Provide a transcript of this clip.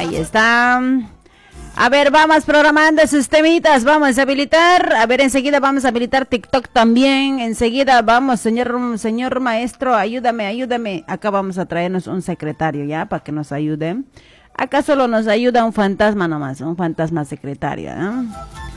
Ahí está. A ver, vamos programando sus temitas, vamos a habilitar, a ver, enseguida vamos a habilitar TikTok también, enseguida vamos, señor maestro, ayúdame, acá vamos a traernos un secretario, ¿ya? Para que nos ayude, acá solo nos ayuda un fantasma nomás, un fantasma secretario, ¿eh?